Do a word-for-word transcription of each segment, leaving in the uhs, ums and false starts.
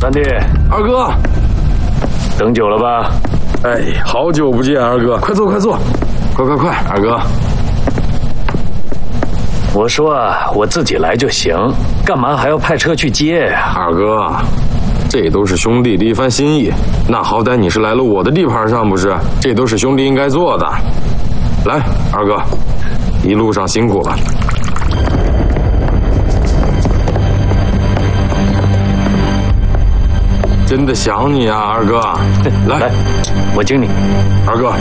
三弟， 二哥， 等久了吧？ 哎，好久不见，二哥，快坐，快坐，快快快，二哥。 我说啊，我自己来就行，干嘛还要派车去接呀？ 二哥，这都是兄弟的一番心意，那好歹你是来了我的地盘上，不是？这都是兄弟应该做的。来，二哥，一路上辛苦了。真的想你啊，二哥！来， 来，我敬你， 二哥。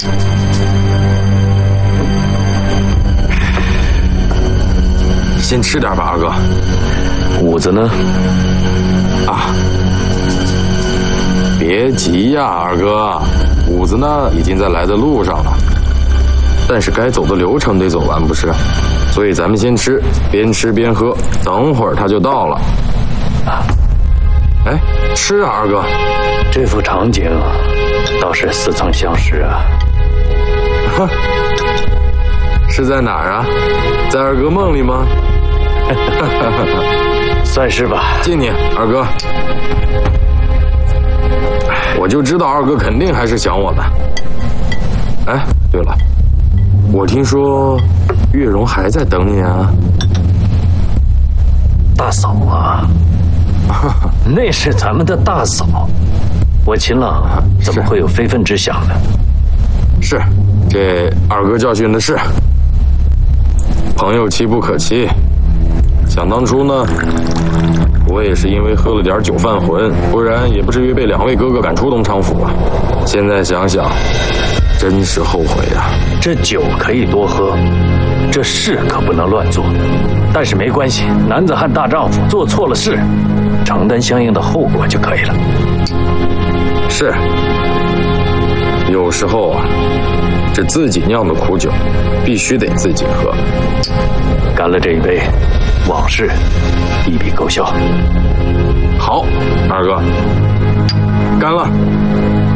先吃点吧，二哥。 五子呢？ 啊，别急呀，二哥，五子呢已经在来的路上了，但是该走的流程得走完，不是？所以咱们先吃，边吃边喝，等会儿他就到了。啊，哎，吃啊，二哥。 这幅场景倒是似曾相识啊。 哼，是在哪儿啊？在二哥梦里吗？ 算是吧。 敬你，二哥。我就知道二哥肯定还是想我的。哎，对了，我听说月容还在等你啊。 大嫂啊，那是咱们的大嫂，我秦朗怎么会有非分之想呢？ 是，这二哥教训的是，朋友妻不可欺。想当初呢，我也是因为喝了点酒犯浑，不然也不至于被两位哥哥赶出东昌府啊。现在想想，真是后悔呀。 这酒可以多喝，这事可不能乱做。但是没关系，男子汉大丈夫，做错了事，承担相应的后果就可以了。 是，有时候啊，这自己酿的苦酒，必须得自己喝。 干了这一杯，往事一笔勾销。 好，二哥，干了。